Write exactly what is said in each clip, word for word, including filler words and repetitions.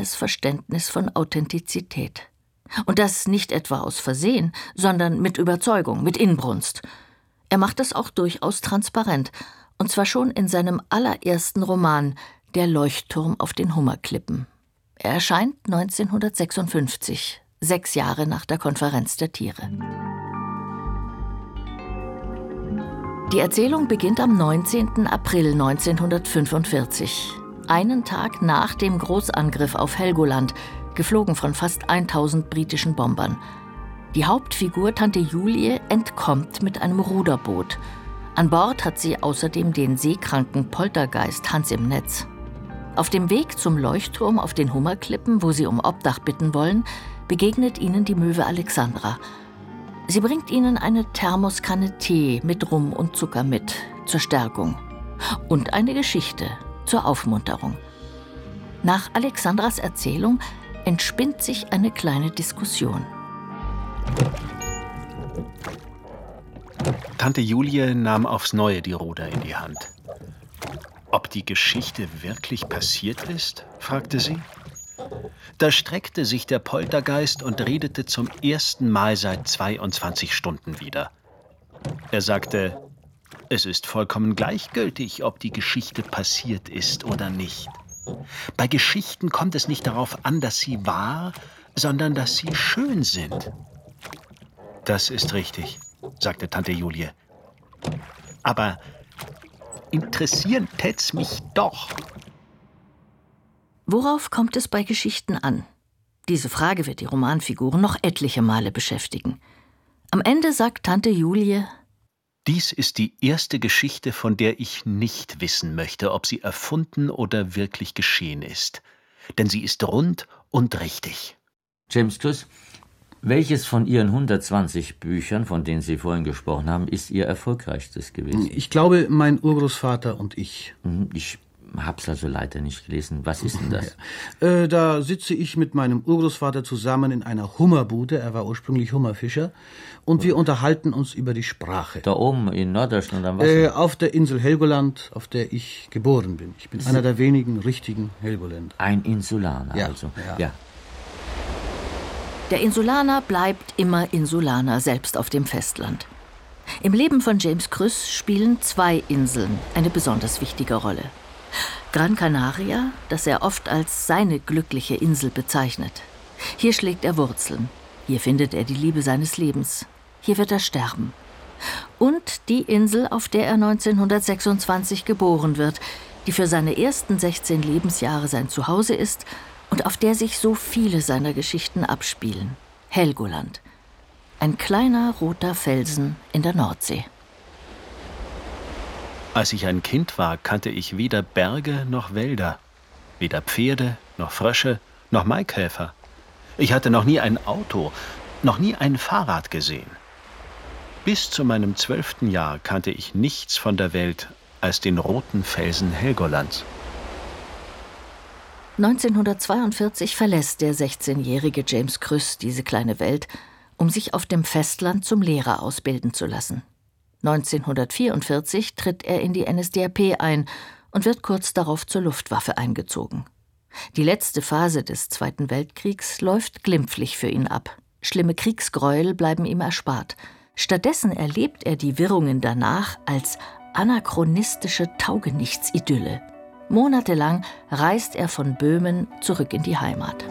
eigenes Verständnis von Authentizität. Und das nicht etwa aus Versehen, sondern mit Überzeugung, mit Inbrunst. Er macht es auch durchaus transparent, und zwar schon in seinem allerersten Roman »Der Leuchtturm auf den Hummerklippen«. Er erscheint neunzehnhundertsechsundfünfzig, sechs Jahre nach der Konferenz der Tiere. Die Erzählung beginnt am neunzehnten April neunzehnhundertfünfundvierzig, einen Tag nach dem Großangriff auf Helgoland, geflogen von fast tausend britischen Bombern. Die Hauptfigur, Tante Julie, entkommt mit einem Ruderboot. An Bord hat sie außerdem den seekranken Poltergeist Hans im Netz. Auf dem Weg zum Leuchtturm auf den Hummerklippen, wo sie um Obdach bitten wollen, begegnet ihnen die Möwe Alexandra. Sie bringt ihnen eine Thermoskanne Tee mit Rum und Zucker mit, zur Stärkung. Und eine Geschichte, zur Aufmunterung. Nach Alexandras Erzählung entspinnt sich eine kleine Diskussion. Tante Julie nahm aufs Neue die Ruder in die Hand. »Ob die Geschichte wirklich passiert ist?« fragte sie. Da streckte sich der Poltergeist und redete zum ersten Mal seit zweiundzwanzig Stunden wieder. Er sagte, es ist vollkommen gleichgültig, ob die Geschichte passiert ist oder nicht. Bei Geschichten kommt es nicht darauf an, dass sie wahr, sondern dass sie schön sind. Das ist richtig, sagte Tante Julie. Aber interessieren tät's mich doch. Worauf kommt es bei Geschichten an? Diese Frage wird die Romanfiguren noch etliche Male beschäftigen. Am Ende sagt Tante Julie: Dies ist die erste Geschichte, von der ich nicht wissen möchte, ob sie erfunden oder wirklich geschehen ist. Denn sie ist rund und richtig. James Krüss, welches von Ihren hundertzwanzig Büchern, von denen Sie vorhin gesprochen haben, ist Ihr erfolgreichstes gewesen? Ich glaube, mein Urgroßvater und ich. Ich hab's also leider nicht gelesen. Was ist denn das? Äh, da sitze ich mit meinem Urgroßvater zusammen in einer Hummerbude. Er war ursprünglich Hummerfischer. Und wir unterhalten uns über die Sprache. Da oben in Norddeutschland am Wasser? Äh, auf der Insel Helgoland, auf der ich geboren bin. Ich bin Sie einer der wenigen richtigen Helgoländer. Ein Insulaner ja, also? Ja. ja. Der Insulaner bleibt immer Insulaner, selbst auf dem Festland. Im Leben von James Krüss spielen zwei Inseln eine besonders wichtige Rolle. Gran Canaria, das er oft als seine glückliche Insel bezeichnet. Hier schlägt er Wurzeln. Hier findet er die Liebe seines Lebens. Hier wird er sterben. Und die Insel, auf der er neunzehnhundertsechsundzwanzig geboren wird, die für seine ersten sechzehn Lebensjahre sein Zuhause ist und auf der sich so viele seiner Geschichten abspielen. Helgoland. Ein kleiner roter Felsen in der Nordsee. Als ich ein Kind war, kannte ich weder Berge noch Wälder, weder Pferde noch Frösche noch Maikäfer. Ich hatte noch nie ein Auto, noch nie ein Fahrrad gesehen. Bis zu meinem zwölften Jahr kannte ich nichts von der Welt als den roten Felsen Helgolands. neunzehnhundertzweiundvierzig verlässt der sechzehnjährige James Krüss diese kleine Welt, um sich auf dem Festland zum Lehrer ausbilden zu lassen. neunzehnhundertvierundvierzig tritt er in die N S D A P ein und wird kurz darauf zur Luftwaffe eingezogen. Die letzte Phase des Zweiten Weltkriegs läuft glimpflich für ihn ab. Schlimme Kriegsgräuel bleiben ihm erspart. Stattdessen erlebt er die Wirrungen danach als anachronistische Taugenichts-Idylle. Monatelang reist er von Böhmen zurück in die Heimat.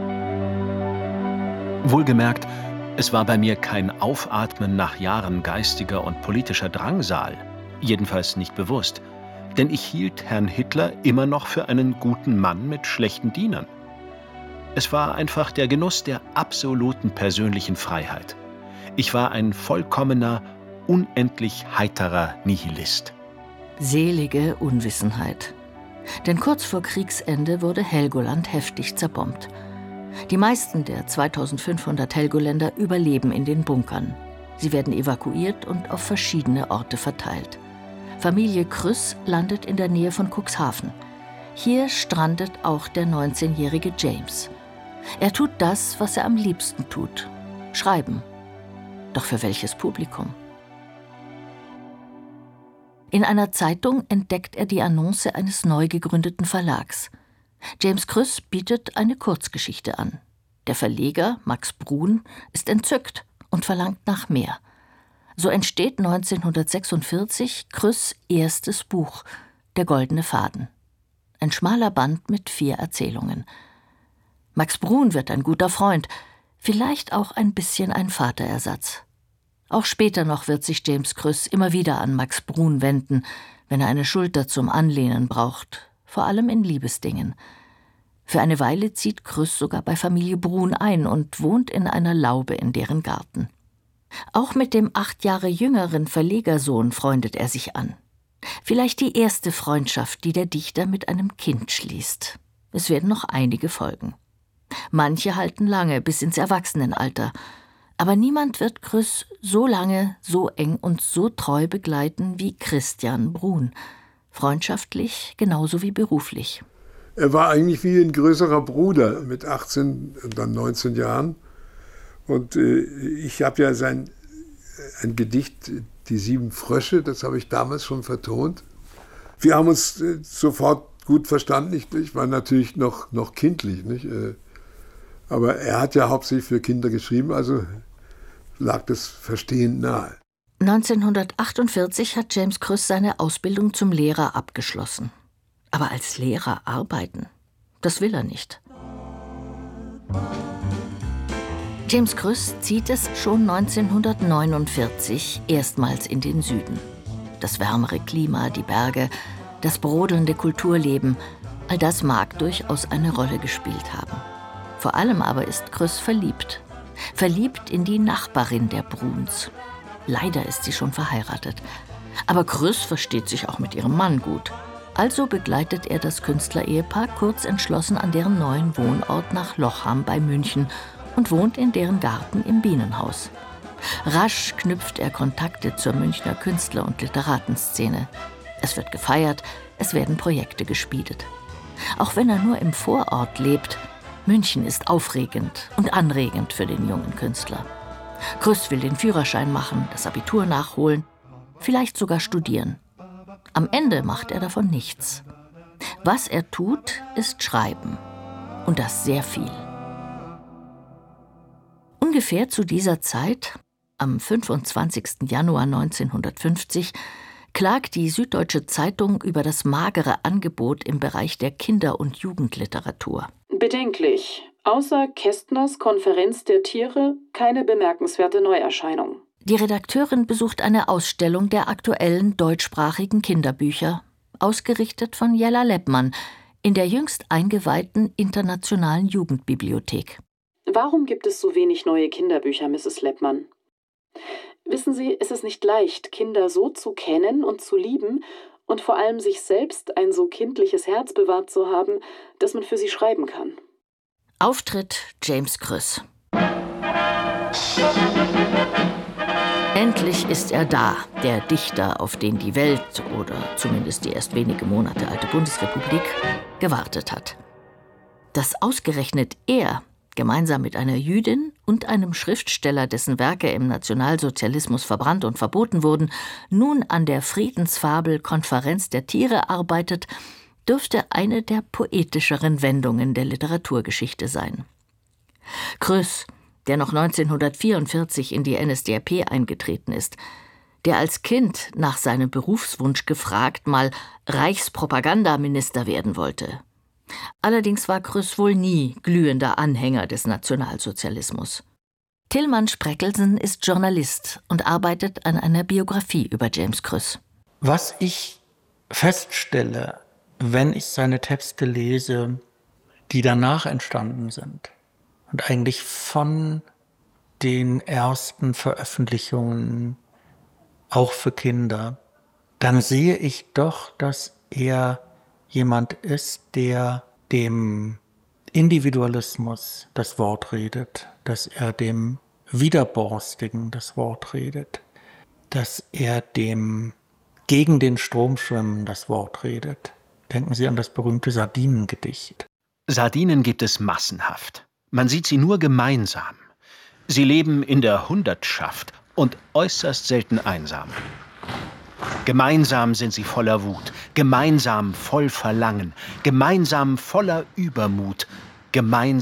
Wohlgemerkt, es war bei mir kein Aufatmen nach Jahren geistiger und politischer Drangsal, jedenfalls nicht bewusst, denn ich hielt Herrn Hitler immer noch für einen guten Mann mit schlechten Dienern. Es war einfach der Genuss der absoluten persönlichen Freiheit. Ich war ein vollkommener, unendlich heiterer Nihilist. Selige Unwissenheit. Denn kurz vor Kriegsende wurde Helgoland heftig zerbombt. Die meisten der zweitausendfünfhundert Helgoländer überleben in den Bunkern. Sie werden evakuiert und auf verschiedene Orte verteilt. Familie Krüss landet in der Nähe von Cuxhaven. Hier strandet auch der neunzehnjährige James. Er tut das, was er am liebsten tut: schreiben. Doch für welches Publikum? In einer Zeitung entdeckt er die Annonce eines neu gegründeten Verlags. James Krüss bietet eine Kurzgeschichte an. Der Verleger, Max Bruhn, ist entzückt und verlangt nach mehr. So entsteht neunzehnhundertsechsundvierzig Krüss' erstes Buch, Der goldene Faden. Ein schmaler Band mit vier Erzählungen. Max Bruhn wird ein guter Freund, vielleicht auch ein bisschen ein Vaterersatz. Auch später noch wird sich James Krüss immer wieder an Max Bruhn wenden, wenn er eine Schulter zum Anlehnen braucht, vor allem in Liebesdingen. Für eine Weile zieht Krüss sogar bei Familie Bruhn ein und wohnt in einer Laube in deren Garten. Auch mit dem acht Jahre jüngeren Verlegersohn freundet er sich an. Vielleicht die erste Freundschaft, die der Dichter mit einem Kind schließt. Es werden noch einige folgen. Manche halten lange, bis ins Erwachsenenalter. Aber niemand wird Krüss so lange, so eng und so treu begleiten wie Christian Bruhn. Freundschaftlich genauso wie beruflich. Er war eigentlich wie ein größerer Bruder mit achtzehn und dann neunzehn Jahren. Und äh, ich habe ja sein ein Gedicht, Die sieben Frösche, das habe ich damals schon vertont. Wir haben uns äh, sofort gut verstanden. Ich, ich war natürlich noch, noch kindlich, nicht? Äh, aber er hat ja hauptsächlich für Kinder geschrieben, also lag das Verstehen nahe. neunzehnhundertachtundvierzig hat James Krüss seine Ausbildung zum Lehrer abgeschlossen. Aber als Lehrer arbeiten, das will er nicht. James Krüss zieht es schon neunzehnhundertneunundvierzig erstmals in den Süden. Das wärmere Klima, die Berge, das brodelnde Kulturleben, all das mag durchaus eine Rolle gespielt haben. Vor allem aber ist Krüss verliebt. Verliebt in die Nachbarin der Bruhns. Leider ist sie schon verheiratet. Aber Krüss versteht sich auch mit ihrem Mann gut. Also begleitet er das Künstlerehepaar kurz entschlossen an deren neuen Wohnort nach Lochham bei München und wohnt in deren Garten im Bienenhaus. Rasch knüpft er Kontakte zur Münchner Künstler- und Literatenszene. Es wird gefeiert, es werden Projekte geschmiedet. Auch wenn er nur im Vorort lebt, München ist aufregend und anregend für den jungen Künstler. Krüss will den Führerschein machen, das Abitur nachholen, vielleicht sogar studieren. Am Ende macht er davon nichts. Was er tut, ist schreiben. Und das sehr viel. Ungefähr zu dieser Zeit, am fünfundzwanzigsten Januar neunzehnhundertfünfzig, klagt die Süddeutsche Zeitung über das magere Angebot im Bereich der Kinder- und Jugendliteratur. Bedenklich. Außer Kästners Konferenz der Tiere keine bemerkenswerte Neuerscheinung. Die Redakteurin besucht eine Ausstellung der aktuellen deutschsprachigen Kinderbücher, ausgerichtet von Jella Leppmann, in der jüngst eingeweihten Internationalen Jugendbibliothek. Warum gibt es so wenig neue Kinderbücher, Misses Leppmann? Wissen Sie, es ist nicht leicht, Kinder so zu kennen und zu lieben und vor allem sich selbst ein so kindliches Herz bewahrt zu haben, dass man für sie schreiben kann. Auftritt James Krüss. Endlich ist er da, der Dichter, auf den die Welt, oder zumindest die erst wenige Monate alte Bundesrepublik, gewartet hat. Dass ausgerechnet er, gemeinsam mit einer Jüdin und einem Schriftsteller, dessen Werke im Nationalsozialismus verbrannt und verboten wurden, nun an der Friedensfabel Konferenz der Tiere arbeitet, dürfte eine der poetischeren Wendungen der Literaturgeschichte sein. Krüss, der noch neunzehnhundertvierundvierzig in die N S D A P eingetreten ist, der als Kind nach seinem Berufswunsch gefragt mal Reichspropagandaminister werden wollte. Allerdings war Krüss wohl nie glühender Anhänger des Nationalsozialismus. Tilman Spreckelsen ist Journalist und arbeitet an einer Biografie über James Krüss. Was ich feststelle, wenn ich seine Texte lese, die danach entstanden sind und eigentlich von den ersten Veröffentlichungen auch für Kinder, dann sehe ich doch, dass er jemand ist, der dem Individualismus das Wort redet, dass er dem Widerborstigen das Wort redet, dass er dem gegen den Strom schwimmen das Wort redet. Denken Sie an das berühmte Sardinengedicht. Sardinen gibt es massenhaft. Man sieht sie nur gemeinsam. Sie leben in der Hundertschaft und äußerst selten einsam. Gemeinsam sind sie voller Wut, gemeinsam voll Verlangen, gemeinsam voller Übermut, gemeinsam